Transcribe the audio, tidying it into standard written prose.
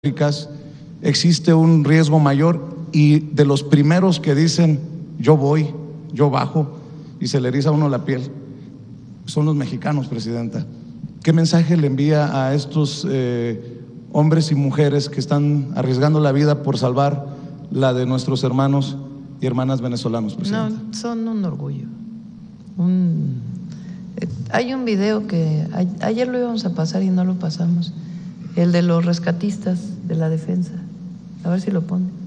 existe un riesgo mayor, y de los primeros que dicen yo voy, yo bajo, y se le eriza a uno la piel, son los mexicanos, Presidenta. ¿Qué mensaje le envía a estos hombres y mujeres que están arriesgando la vida por salvar la de nuestros hermanos y hermanas venezolanos, Presidenta? No, son un orgullo. Hay un video que ayer lo íbamos a pasar y no lo pasamos, el de los rescatistas de la defensa. A ver si lo pone.